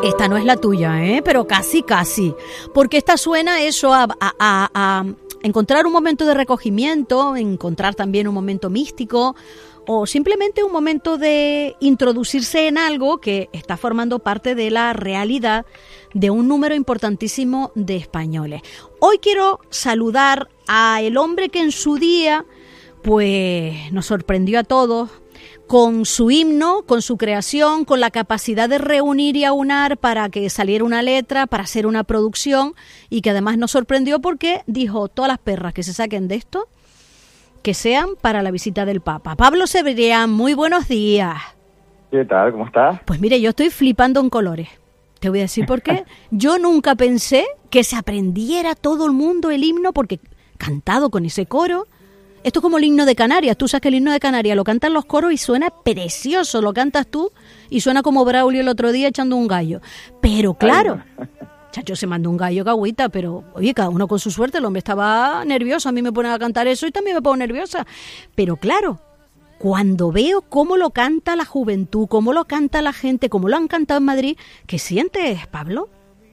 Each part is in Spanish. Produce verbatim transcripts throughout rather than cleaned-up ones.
Esta no es la tuya, ¿eh? Pero casi, casi. Porque esta suena eso a, a, a, a encontrar un momento de recogimiento, encontrar también un momento místico o simplemente un momento de introducirse en algo que está formando parte de la realidad de un número importantísimo de españoles. Hoy quiero saludar a el hombre que en su día pues nos sorprendió a todos con su himno, con su creación, con la capacidad de reunir y aunar para que saliera una letra, para hacer una producción, y que además nos sorprendió porque dijo: todas las perras que se saquen de esto, que sean para la visita del Papa. Pablo Cebrián, muy buenos días. ¿Qué tal? ¿Cómo estás? Pues mire, yo estoy flipando en colores. Te voy a decir por qué. Yo nunca pensé que se aprendiera todo el mundo el himno, porque cantado con ese coro. Esto es como el himno de Canarias. Tú sabes que el himno de Canarias lo cantan los coros y suena precioso. Lo cantas tú y suena como Braulio el otro día echando un gallo. Pero claro, chacho, se mandó un gallo cagüita, pero oye, cada uno con su suerte. El hombre estaba nervioso. A mí me ponen a cantar eso y también me pongo nerviosa. Pero claro, cuando veo cómo lo canta la juventud, cómo lo canta la gente, cómo lo han cantado en Madrid, ¿qué sientes, Pablo?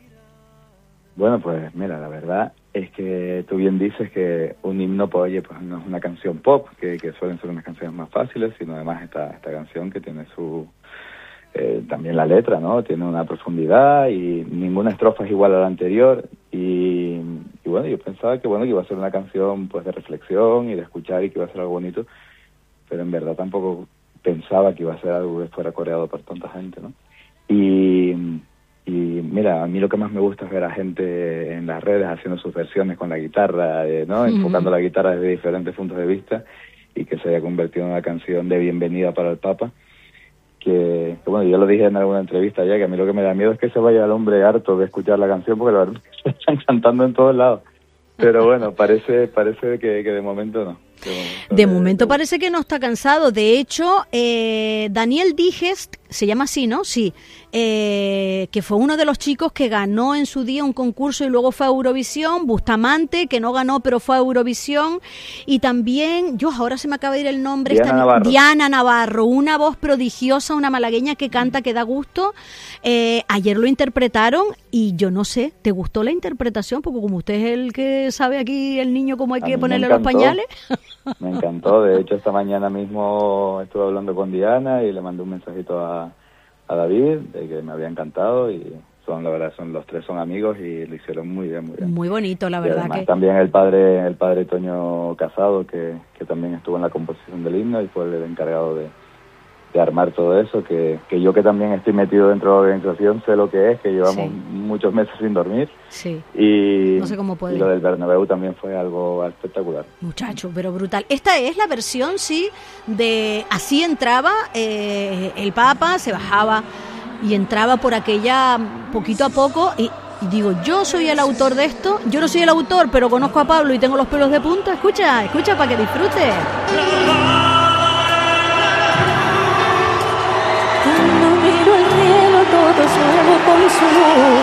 Bueno, pues mira, la verdad es que tú bien dices que un himno, pues oye, pues no es una canción pop, que, que suelen ser unas canciones más fáciles, sino además esta, esta canción que tiene su... Eh, también la letra, ¿no? Tiene una profundidad y ninguna estrofa es igual a la anterior. Y, y bueno, yo pensaba que bueno que iba a ser una canción pues de reflexión y de escuchar y que iba a ser algo bonito, pero en verdad tampoco pensaba que iba a ser algo que fuera coreado por tanta gente, ¿no? Y... Y mira, a mí lo que más me gusta es ver a gente en las redes haciendo sus versiones con la guitarra, eh, ¿no? Mm-hmm. Enfocando la guitarra desde diferentes puntos de vista, y que se haya convertido en una canción de bienvenida para el Papa. Que, que bueno, yo lo dije en alguna entrevista ya, que a mí lo que me da miedo es que se vaya el hombre harto de escuchar la canción, porque la verdad es que se están cantando en todos lados. Pero bueno, parece parece que, que de momento no. De momento, de momento parece que no está cansado. De hecho, eh, Daniel Digest, se llama así, ¿no? Sí. Eh, que fue uno de los chicos que ganó en su día un concurso y luego fue a Eurovisión. Bustamante, que no ganó pero fue a Eurovisión. Y también, yo ahora se me acaba de ir el nombre. Diana, esta, Navarro. Diana Navarro, una voz prodigiosa, una malagueña que canta, que da gusto. Eh, ayer lo interpretaron y yo no sé, ¿te gustó la interpretación? Porque como usted es el que sabe aquí, el niño, cómo hay que ponerle los pañales. Me encantó. De hecho, esta mañana mismo estuve hablando con Diana y le mandé un mensajito a a David, de que me había encantado, y son, la verdad, son los tres son amigos y lo hicieron muy bien, muy bien. Muy bonito, la verdad. Y además que... también el padre el padre Toño Casado, que, que también estuvo en la composición del himno y fue el encargado de, de armar todo eso, que, que yo que también estoy metido dentro de la organización sé lo que es, que llevamos sí. muchos meses sin dormir. Sí. Y, no sé cómo puede. Y lo del Bernabéu también fue algo espectacular. Muchacho, pero brutal. Esta es la versión, sí, de así entraba eh, el Papa, se bajaba y entraba por aquella poquito a poco y, y digo, yo soy el autor de esto, yo no soy el autor, pero conozco a Pablo y tengo los pelos de punta. Escucha, escucha para que disfrutes. Cuando miro el cielo todo es nuevo con su luz.